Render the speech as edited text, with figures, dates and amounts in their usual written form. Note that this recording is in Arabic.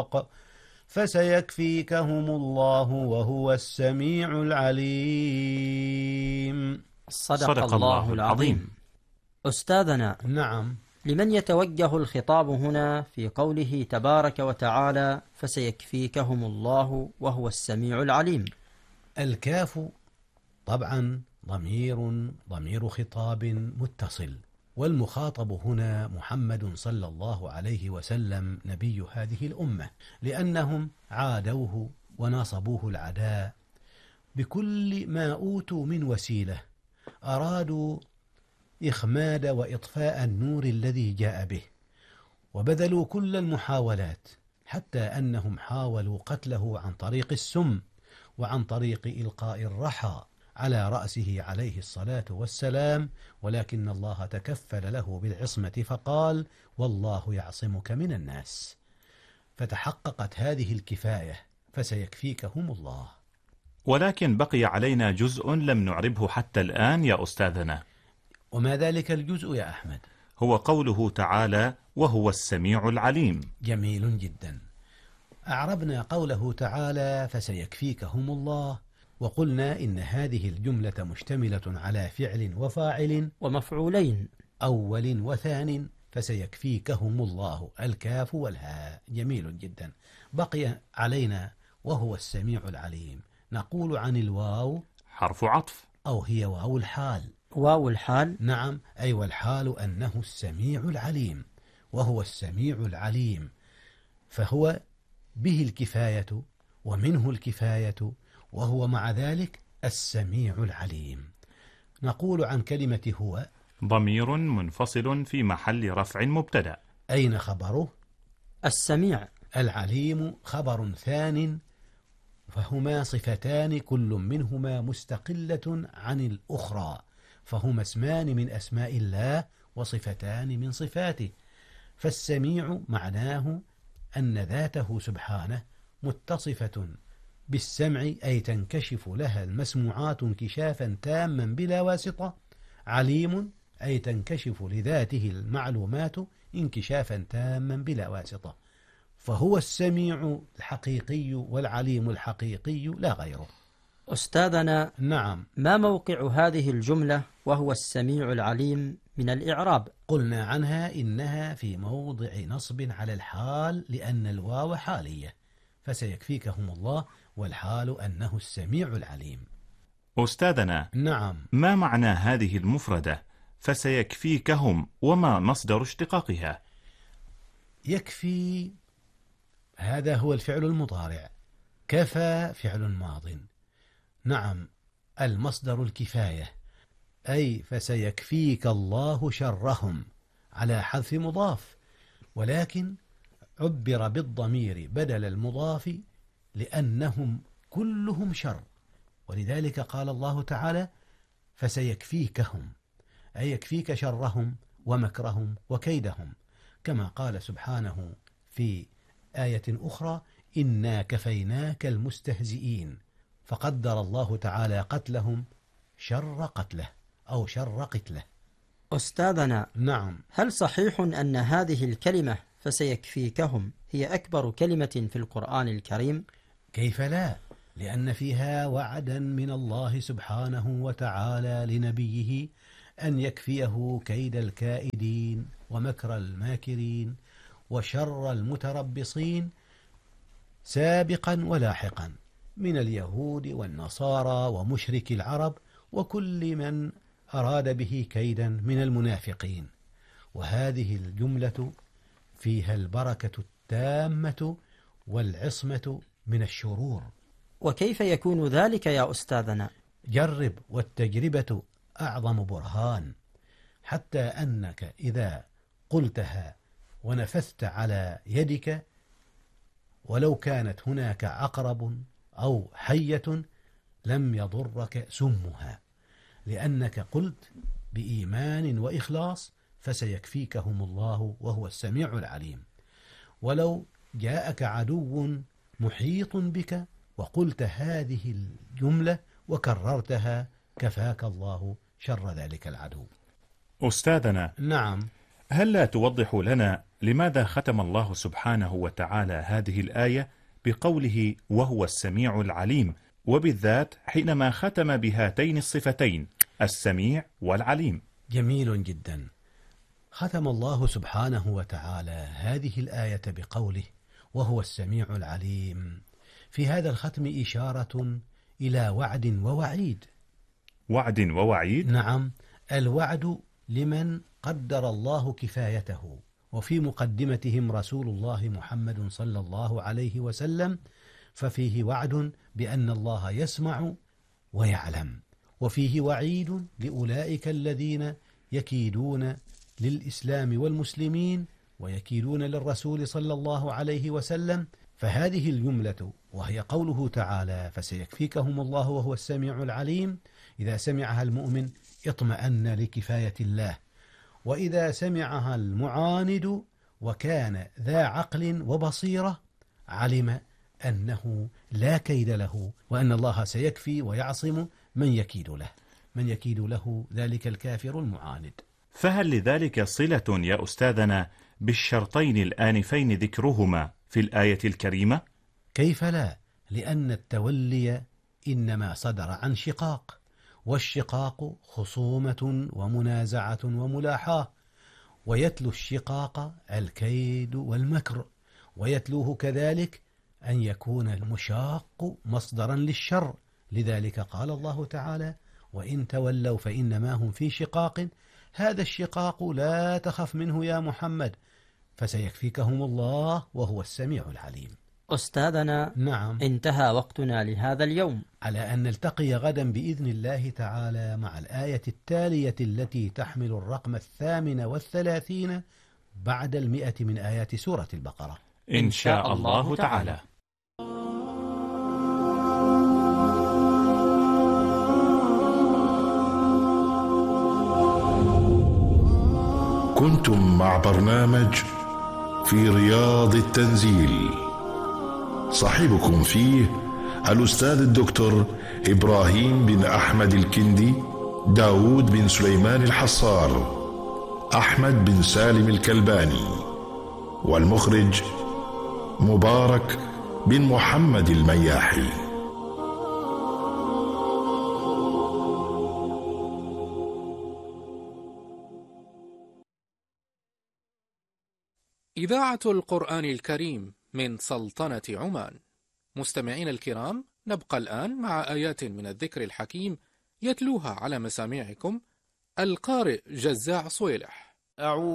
النفاق فسيكفيكهم الله وهو السميع العليم. صدق الله العظيم. أستاذنا، نعم. لمن يتوجه الخطاب هنا في قوله تبارك وتعالى فسيكفيكهم الله وهو السميع العليم؟ الكاف طبعا ضمير خطاب متصل، والمخاطب هنا محمد صلى الله عليه وسلم نبي هذه الأمة، لأنهم عادوه وناصبوه العداء بكل ما أوتوا من وسيلة، أرادوا إخماد وإطفاء النور الذي جاء به، وبذلوا كل المحاولات، حتى أنهم حاولوا قتله عن طريق السم وعن طريق إلقاء الرحى على رأسه عليه الصلاة والسلام، ولكن الله تكفل له بالعصمة فقال والله يعصمك من الناس، فتحققت هذه الكفاية فسيكفيكهم الله. ولكن بقي علينا جزء لم نعربه حتى الآن يا أستاذنا. وما ذلك الجزء يا أحمد؟ هو قوله تعالى وهو السميع العليم. جميل جدا. أعربنا قوله تعالى فسيكفيكهم الله، وقلنا إن هذه الجملة مشتملة على فعل وفاعل ومفعولين، أول وثان، فسيكفيكهم الله، الكاف والهاء. جميل جدا. بقي علينا وهو السميع العليم. نقول عن الواو حرف عطف، أو هي واو الحال. واو الحال؟ نعم، أي والحال أنه السميع العليم، وهو السميع العليم، فهو به الكفاية ومنه الكفاية، وهو مع ذلك السميع العليم. نقول عن كلمة هو ضمير منفصل في محل رفع مبتدأ. أين خبره؟ السميع. العليم خبر ثان، فهما صفتان كل منهما مستقلة عن الأخرى، فهما اسمان من أسماء الله وصفتان من صفاته. فالسميع معناه أن ذاته سبحانه متصفة بالسمع، أي تنكشف لها المسموعات انكشافا تاما بلا واسطة. عليم أي تنكشف لذاته المعلومات انكشافا تاما بلا واسطة، فهو السميع الحقيقي والعليم الحقيقي لا غيره. أستاذنا، نعم. ما موقع هذه الجملة وهو السميع العليم من الإعراب؟ قلنا عنها إنها في موضع نصب على الحال، لأن الواو حالية، فسيكفيكهم الله، والحال أنه السميع العليم. أستاذنا، نعم. ما معنى هذه المفردة فسيكفيكهم، وما مصدر اشتقاقها؟ يكفي هذا هو الفعل المضارع، كفى فعل ماض. نعم، المصدر الكفاية، أي فسيكفيك الله شرهم، على حذف مضاف، ولكن عبر بالضمير بدل المضاف لأنهم كلهم شر، ولذلك قال الله تعالى فسيكفيكهم، أي يكفيك شرهم ومكرهم وكيدهم، كما قال سبحانه في آية أخرى إنا كفيناك المستهزئين، فقدر الله تعالى قتلهم شر قتله أو شر قتله. أستاذنا، نعم. هل صحيح أن هذه الكلمة فسيكفيكهم هي أكبر كلمة في القرآن الكريم؟ كيف لا، لأن فيها وعدا من الله سبحانه وتعالى لنبيه أن يكفيه كيد الكائدين ومكر الماكرين وشر المتربصين سابقا ولاحقا من اليهود والنصارى ومشرك العرب وكل من أراد به كيدا من المنافقين. وهذه الجملة فيها البركة التامة والعصمة من الشرور. وكيف يكون ذلك يا أستاذنا؟ جرب، والتجربة أعظم برهان، حتى أنك إذا قلتها ونفثت على يدك ولو كانت هناك عقرب أو حية لم يضرك سمها، لأنك قلت بإيمان وإخلاص فسيكفيكهم الله وهو السميع العليم. ولو جاءك عدو محيط بك وقلت هذه الجملة وكررتها كفاك الله شر ذلك العدو. أستاذنا، نعم. هل لا توضح لنا لماذا ختم الله سبحانه وتعالى هذه الآية بقوله وهو السميع العليم، وبالذات حينما ختم بهاتين الصفتين السميع والعليم؟ جميل جدا. ختم الله سبحانه وتعالى هذه الآية بقوله وهو السميع العليم. في هذا الختم إشارة إلى وعد ووعيد. وعد ووعيد؟ نعم، الوعد لمن قدر الله كفايته، وفي مقدمتهم رسول الله محمد صلى الله عليه وسلم، ففيه وعد بأن الله يسمع ويعلم، وفيه وعيد لأولئك الذين يكيدون للإسلام والمسلمين ويكيدون للرسول صلى الله عليه وسلم. فهذه الجملة وهي قوله تعالى فسيكفيكهم الله وهو السميع العليم، إذا سمعها المؤمن اطمأن لكفاية الله، وإذا سمعها المعاند وكان ذا عقل وبصيرة علم أنه لا كيد له، وأن الله سيكفي ويعصم من يكيد له ذلك الكافر المعاند. فهل لذلك صلة يا أستاذنا بالشرطين الآنفين ذكرهما في الآية الكريمة؟ كيف لا؟ لأن التولي إنما صدر عن شقاق، والشقاق خصومة ومنازعة وملاحاة، ويتلو الشقاق الكيد والمكر، ويتلوه كذلك أن يكون المشاق مصدرا للشر. لذلك قال الله تعالى وإن تولوا فإنما هم في شقاق، هذا الشقاق لا تخف منه يا محمد، فسيكفيكهم الله وهو السميع العليم. أستاذنا، نعم، انتهى وقتنا لهذا اليوم، على أن نلتقي غدا بإذن الله تعالى مع الآية التالية التي تحمل الرقم 38 بعد 100 من آيات سورة البقرة إن شاء الله تعالى. كنتم مع برنامج في رياض التنزيل، صاحبكم فيه الأستاذ الدكتور إبراهيم بن أحمد الكندي، داود بن سليمان الحصار، أحمد بن سالم الكلباني، والمخرج مبارك بن محمد المياحي. إذاعة القرآن الكريم من سلطنة عمان. مستمعين الكرام، نبقى الآن مع آيات من الذكر الحكيم يتلوها على مسامعكم القارئ جزاع صويلح.